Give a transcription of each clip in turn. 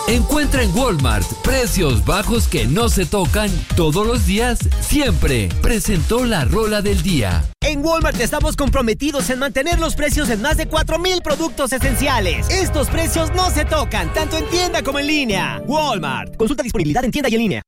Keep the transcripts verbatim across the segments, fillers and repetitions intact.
Encuentra en Walmart precios bajos que no se tocan todos los días, siempre. Presentó la rola del día. En Walmart estamos comprometidos en mantener los precios en más de cuatro mil productos esenciales. Estos precios no se tocan, tanto en tienda como en línea. Walmart. Consulta disponibilidad en tienda y en línea.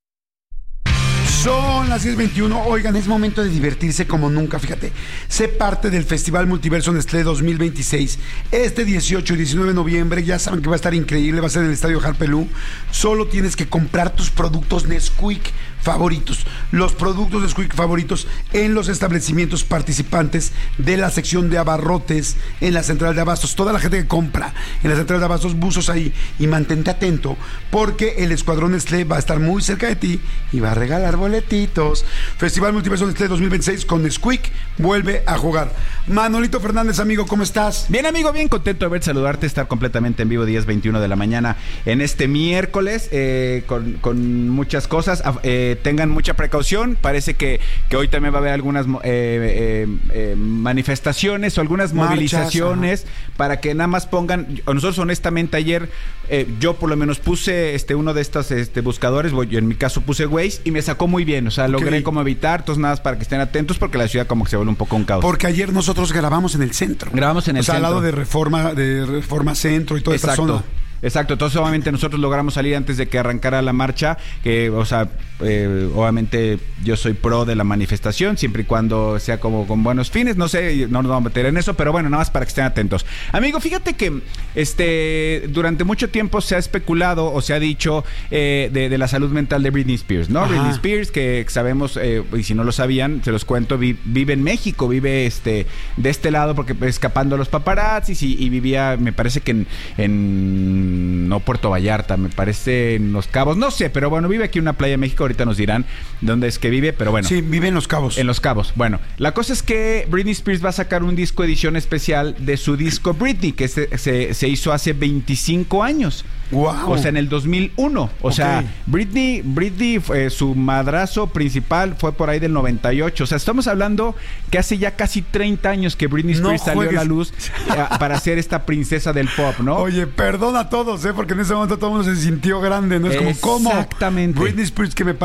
Son las diez veintiuno. Oigan, es momento de divertirse como nunca, fíjate. Sé parte del Festival Multiverso Nestlé dos mil veintiséis. Este dieciocho y diecinueve de noviembre, ya saben que va a estar increíble, va a ser en el Estadio Harpelú. Solo tienes que comprar tus productos Nesquik favoritos. Los productos Nesquik favoritos en los establecimientos participantes de la sección de abarrotes en la central de abastos. Toda la gente que compra en la central de abastos, buzos ahí, y mantente atento porque el Escuadrón Nestlé va a estar muy cerca de ti y va a regalar boletitos. Festival Multiverso Nestlé dos mil veintiséis con Nesquik vuelve a jugar. Manolito Fernández, amigo, ¿cómo estás? Bien, amigo, bien contento de ver, saludarte, estar completamente en vivo, diez veintiuno de la mañana en este miércoles, eh, con, con muchas cosas. Eh, tengan mucha precaución, parece que, que hoy también va a haber algunas eh, eh, eh, manifestaciones o algunas Marchas, movilizaciones, ajá, para que nada más pongan. Nosotros honestamente ayer, eh, yo por lo menos puse este uno de estos este, buscadores, yo en mi caso puse Waze y me sacó muy bien, o sea, okay, logré como evitar, entonces nada más para que estén atentos porque la ciudad como que se vuelve un poco un caos. Porque ayer nosotros grabamos en el centro. Grabamos en el o sea, centro. al lado de Reforma, de Reforma Centro y toda esta zona. Exacto, entonces obviamente nosotros logramos salir antes de que arrancara la marcha, que, o sea, eh, obviamente yo soy pro de la manifestación, siempre y cuando sea como con buenos fines, no sé, no nos vamos a meter en eso, pero bueno, nada más para que estén atentos. Amigo, fíjate que este durante mucho tiempo se ha especulado o se ha dicho eh, de, de la salud mental de Britney Spears, ¿no? Ajá. Britney Spears, que sabemos, eh, y si no lo sabían, se los cuento, vi, vive en México, vive este de este lado porque escapando a los paparazzis y, y vivía, me parece que en... en no Puerto Vallarta, me parece en Los Cabos, no sé, pero bueno, vive aquí en una playa de México, ahorita nos dirán dónde es que vive, pero bueno. Sí, vive en Los Cabos. En Los Cabos, bueno, la cosa es que Britney Spears va a sacar un disco edición especial de su disco Britney, que se, se, se hizo hace veinticinco años. Wow. O sea, en el dos mil uno. O okay. sea, Britney, Britney eh, su madrazo principal fue por ahí del noventa y ocho. O sea, estamos hablando que hace ya casi treinta años que Britney Spears no salió juegues. a la luz eh, para ser esta princesa del pop, ¿no? Oye, perdona a todos, ¿eh? Porque en ese momento todo el mundo se sintió grande, ¿no? Es como, ¿cómo? Exactamente. Britney Spears, que me